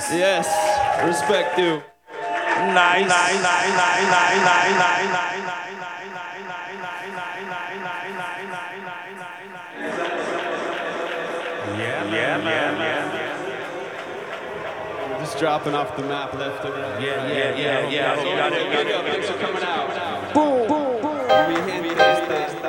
Yes. Respect you. Nice. Yeah, man. Just dropping off the map left and right. Yeah. Thanks for coming out. Boom. Mi gente está